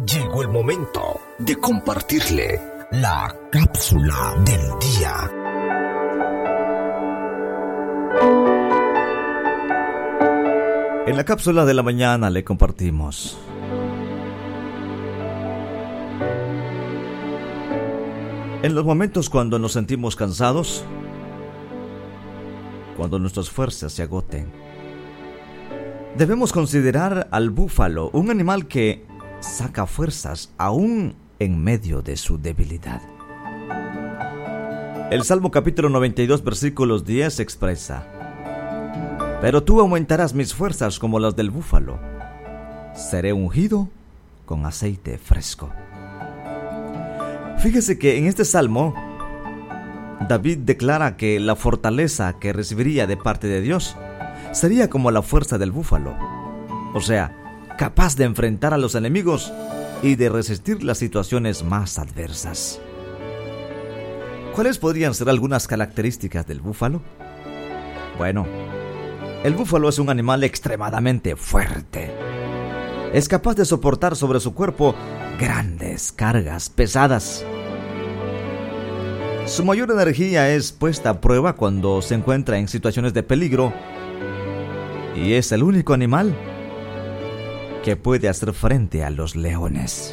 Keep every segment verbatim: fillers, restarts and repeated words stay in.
Llegó el momento de compartirle la cápsula del día. En la cápsula de la mañana le compartimos: en los momentos cuando nos sentimos cansados, cuando nuestras fuerzas se agoten, debemos considerar al búfalo un animal que saca fuerzas aún en medio de su debilidad. El Salmo capítulo noventa y dos versículos diez expresa: pero tú aumentarás mis fuerzas como las del búfalo, seré ungido con aceite fresco. Fíjese que en este salmo David declara que la fortaleza que recibiría de parte de Dios sería como la fuerza del búfalo, o sea, capaz de enfrentar a los enemigos y de resistir las situaciones más adversas. ¿Cuáles podrían ser algunas características del búfalo? Bueno, el búfalo es un animal extremadamente fuerte. Es capaz de soportar sobre su cuerpo grandes cargas pesadas. Su mayor energía es puesta a prueba cuando se encuentra en situaciones de peligro, y es el único animal que puede hacer frente a los leones.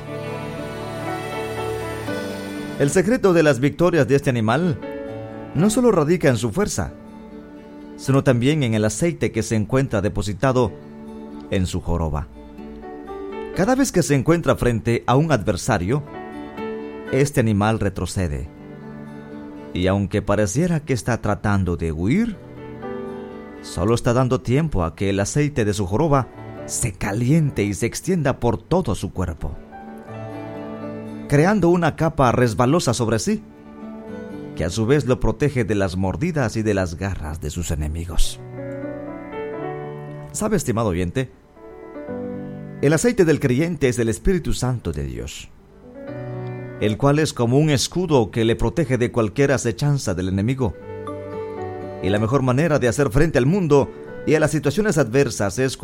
El secreto de las victorias de este animal no solo radica en su fuerza, sino también en el aceite que se encuentra depositado en su joroba. Cada vez que se encuentra frente a un adversario, este animal retrocede, y aunque pareciera que está tratando de huir, solo está dando tiempo a que el aceite de su joroba se caliente y se extienda por todo su cuerpo, creando una capa resbalosa sobre sí, que a su vez lo protege de las mordidas y de las garras de sus enemigos. ¿Sabe, estimado oyente? El aceite del creyente es el Espíritu Santo de Dios, el cual es como un escudo que le protege de cualquier acechanza del enemigo. Y la mejor manera de hacer frente al mundo y a las situaciones adversas es